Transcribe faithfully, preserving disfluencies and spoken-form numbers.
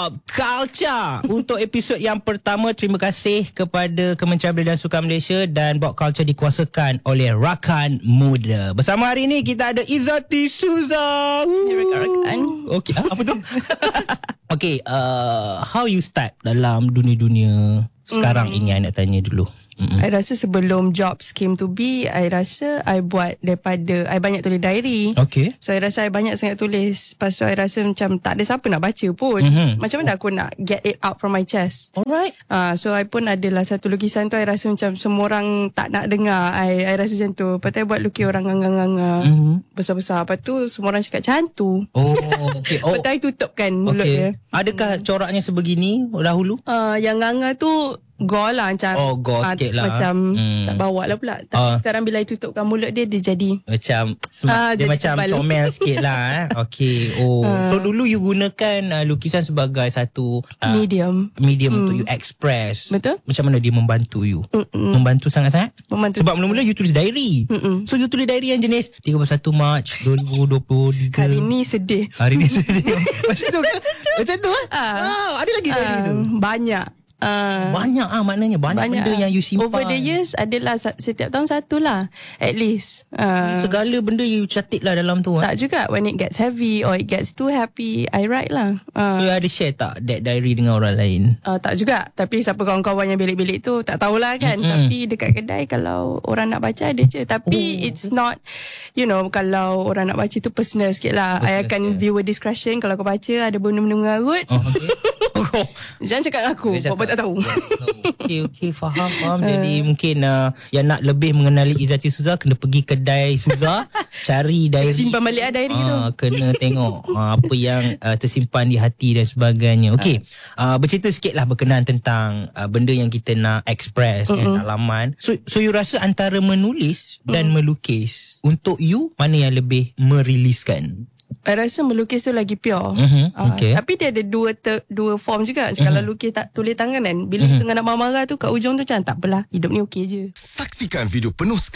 Pop Culture. Untuk episod yang pertama, terima kasih kepada Kementerian Belia dan Sukan Malaysia, dan Pop Culture dikuasakan oleh Rakan Muda. Bersama hari ini kita ada Izzati Suza. Ya, rakan-rakan. Okey, ah, apa tu? Okey, uh, how you start dalam dunia-dunia sekarang mm. ini, I nak tanya dulu. Mm-mm. I rasa sebelum jobs came to be, I rasa I buat daripada I banyak tulis diary. Okay. So I rasa I banyak sangat tulis. Lepas tu I rasa macam tak ada siapa nak baca pun. Mm-hmm. Macam mana aku nak get it out from my chest. Alright. uh, So I pun adalah satu lukisan tu, I rasa macam semua orang tak nak dengar. I, I rasa macam tu. Lepas tu I buat lukis orang nganga-nganga mm-hmm. besar-besar. Lepas tu semua orang cakap macam hantu. Oh, okay. Oh. Lepas tu I tutupkan mulut okay. dia. Adakah coraknya sebegini dahulu? Uh, yang nganga tu gore lah macam. Oh, gore sikit lah. Macam hmm. tak bawa lah pula. Tapi uh. sekarang bila I tutupkan mulut dia, dia jadi Macam smart, uh, Dia macam tebal. Comel sikit lah eh. Okay. Oh. Uh. So dulu you gunakan uh, lukisan sebagai satu uh, Medium Medium mm. untuk you express. Betul. Macam mana dia membantu you? Mm-mm. Membantu sangat-sangat? Membantu. Sebab mula-mula you tulis diary. Mm-mm. So you tulis diary yang jenis tiga puluh satu Mac dua ribu dua puluh tiga. Hari ni sedih. Hari ni sedih. Macam tu kan? Macam tu kan? Uh. Ah, ada lagi diary uh, tu? Banyak. Uh, banyak ah maknanya banyak, banyak benda yang you simpan. Over the years adalah setiap tahun satu lah at least. Uh, Segala benda you catik lah dalam tu. Tak ha? juga. When it gets heavy or it gets too happy, I write lah. Uh, so you ada share tak that diary dengan orang lain? Uh, tak juga. Tapi siapa kawan-kawan yang bilik-bilik tu tak tahulah kan. Mm-hmm. Tapi dekat kedai kalau orang nak baca ada je. Tapi oh, it's not, you know, kalau orang nak baca tu personal sikit lah. Personal, I akan yeah. viewer discretion. Kalau kau baca ada benda-benda mengarut. Oh, okay. Oh. Jangan cakap dengan aku. Buat tak tahu. Okey, okey, faham, faham. Uh. Jadi mungkin uh, yang nak lebih mengenali Izzati Suza, kena pergi kedai Suza, cari diary. Simpan balik lah diary uh, tu. Kena tengok uh, apa yang uh, tersimpan di hati dan sebagainya. Okey, uh, bercerita sikit lah berkenaan tentang uh, benda yang kita nak express, mm-hmm. yang laman. So, so you rasa antara menulis dan mm. melukis, untuk you, mana yang lebih meriliskan? I rasa melukis tu lagi pure. Mm-hmm. Uh, okay. Tapi dia ada dua ter, dua form juga. Mm-hmm. Kalau lukis tak tulis tangan kan, bila mm-hmm. tengah nak marah-marah tu kat ujung tu macam tak apalah, hidup ni okey je. Saksikan video penuh